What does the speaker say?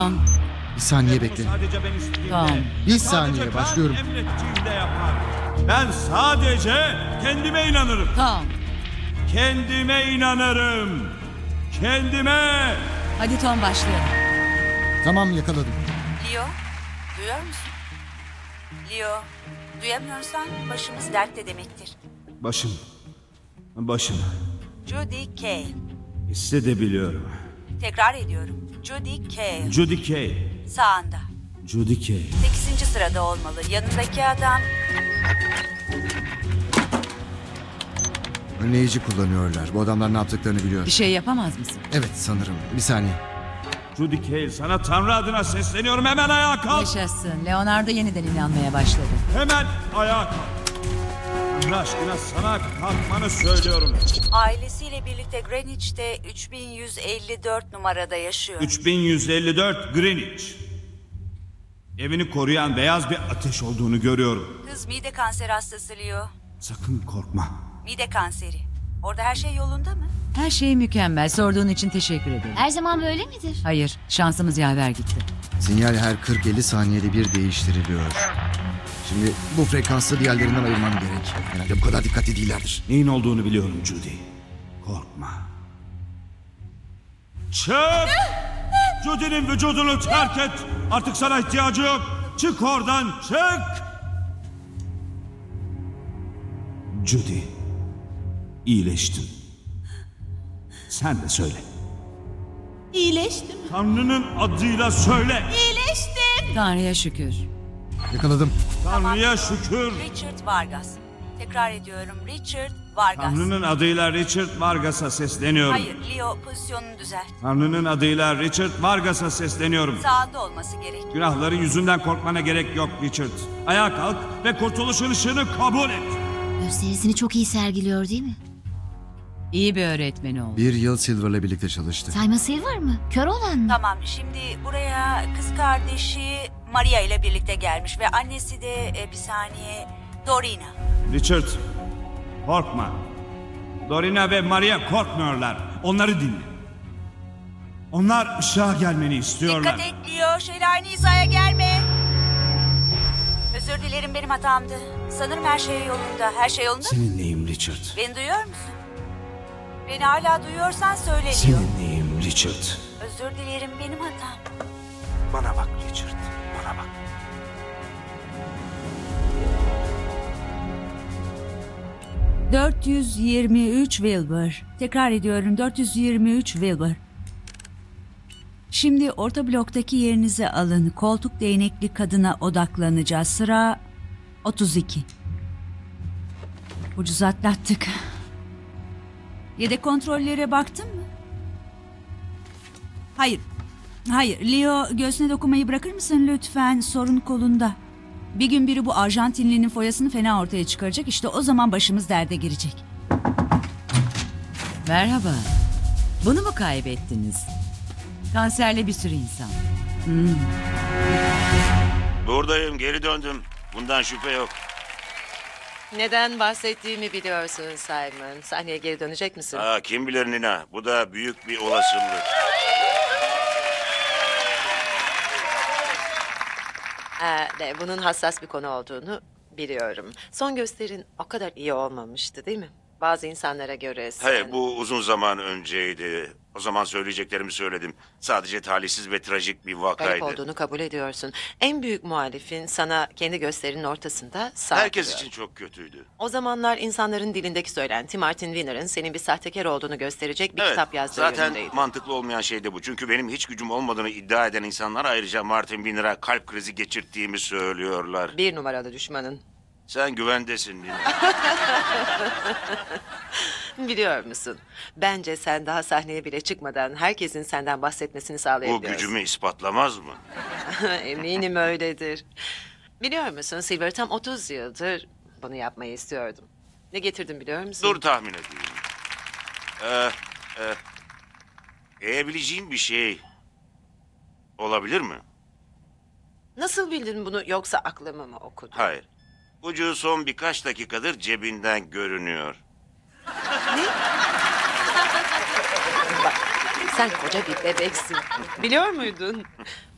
Bir saniye bekle. Sadece ben istediğimde. Tamam. Bir Sadece saniye, ben başlıyorum. emrettiğimde yapar. Ben sadece kendime inanırım. Tamam. Kendime inanırım. Kendime. Hadi Tom başlayalım. Tamam, yakaladım. Leo, duyuyor musun? Leo, duyamıyorsan başımız dertte demektir. Başım. Judy Kay. Hissedebiliyorum. Tekrar ediyorum. Judy Kay. Judy Kay. Sağında. Judy Kay. 8. sırada olmalı. Yanındaki adam Önleyici kullanıyorlar. Bu adamlar ne yaptıklarını biliyor. Bir şey yapamaz mısın? Evet, sanırım. Bir saniye. Judy Kay, sana Tanrı adına sesleniyorum. Hemen ayağa kalk. Yaşasın. Leonardo yeniden inanmaya başladı. Hemen ayağa kalk. Tanrı aşkına sana kalkmanı söylüyorum. ailesiyle birlikte Greenwich'te 3154 numarada yaşıyor. 3154 Greenwich. Evini koruyan beyaz bir ateş olduğunu görüyorum. Kız mide kanseri hastası Leo. Sakın korkma. Mide kanseri. Orada her şey yolunda mı? Her şey mükemmel. Sorduğun için teşekkür ederim. Her zaman böyle midir? Hayır, şansımız yaver gitti. Sinyal her 40-50 saniyede bir değiştiriliyor. Şimdi bu frekansı diğerlerinden ayırmam gerek. Genelde bu kadar dikkatli değillerdir. Neyin olduğunu biliyorum Judy. Korkma. Çık! Judy'nin vücudunu terk et. Artık sana ihtiyacı yok. Çık oradan, çık! Judy, iyileştim. Sen de söyle. İyileştim. Tanrı'nın adıyla söyle. İyileştim. Tanrı'ya şükür. Yakaladım. Tanrı'ya şükür. Richard Vargas. Tekrar ediyorum. Richard Vargas. Tanrı'nın adıyla Richard Vargas'a sesleniyorum. Hayır, Leo pozisyonunu düzelt. Tanrı'nın adıyla Richard Vargas'a sesleniyorum. Sağında olması gerek. Günahların yüzünden korkmana gerek yok Richard. Ayağa kalk ve kurtuluşun ışığını kabul et. Gösterisini çok iyi sergiliyor değil mi? İyi bir öğretmeni oldu. Bir yıl Silver'la birlikte çalıştı. Simon Silver mı? Kör olan mı? Tamam, şimdi buraya kız kardeşi Maria ile birlikte gelmiş ve annesi de bir saniye Dorina. Richard, korkma. Dorina ve Maria korkmuyorlar. Onları dinle. Onlar ışığa gelmeni istiyorlar. Dikkat et Leo, Şelale hizaya gelme. Özür dilerim, benim hatamdı. Sanırım her şey yolunda. Her şey yolunda mı? Seninleyim Richard. Beni duyuyor musun? Beni hala duyuyorsan söyle Leo. Seninleyim Richard. Özür dilerim, benim hatam. Bana bak Richard, bana bak. ...423 Wilbur. Tekrar ediyorum, 423 Wilbur. Şimdi orta bloktaki yerinizi alın. Koltuk değnekli kadına odaklanacağız. Sıra 32. Ucuz atlattık. Yedek kontrollere baktın mı? Hayır. Hayır. Leo, göğsüne dokunmayı bırakır mısın lütfen? Sorun kolunda. Bir gün biri bu Arjantinlinin foyasını fena ortaya çıkaracak. İşte o zaman başımız derde girecek. Merhaba. Bunu mu kaybettiniz? Kanserli bir sürü insan. Buradayım, geri döndüm. Bundan şüphe yok. Neden bahsettiğimi biliyorsun Simon. Sahneye geri dönecek misin? Kim bilir Nina, bu da büyük bir olasılık. Ve bunun hassas bir konu olduğunu biliyorum. Son gösterin o kadar iyi olmamıştı değil mi? Bazı insanlara göre sen... Hayır, bu uzun zaman önceydi. O zaman söyleyeceklerimi söyledim. Sadece talihsiz ve trajik bir Garip vakaydı. olduğunu kabul ediyorsun. En büyük muhalifin sana kendi gösterinin ortasında saldırıyor. Herkes için çok kötüydü. O zamanlar insanların dilindeki söylenti Martin Wiener'ın senin bir sahtekar olduğunu gösterecek bir Evet, kitap yazdığı zaten yönündeydi. mantıklı olmayan şey de bu. Çünkü benim hiç gücüm olmadığını iddia eden insanlar ayrıca Martin Wiener'a kalp krizi geçirttiğimi söylüyorlar. Bir numaralı düşmanın. Sen güvendesin Nina. Biliyor musun? Bence sen daha sahneye bile çıkmadan herkesin senden bahsetmesini Bu sağlayabiliyorsun. gücümü ispatlamaz mı? Eminim öyledir. Biliyor musun Silver, tam 30 yıldır bunu yapmayı istiyordum. Ne getirdim biliyor musun? Dur tahmin edeyim. Eğebileceğim bir şey olabilir mi? Nasıl bildin bunu, yoksa aklımı mı okudun? Hayır. Ucu son birkaç dakikadır cebinden görünüyor. Sen koca bir bebeksin. Biliyor muydun?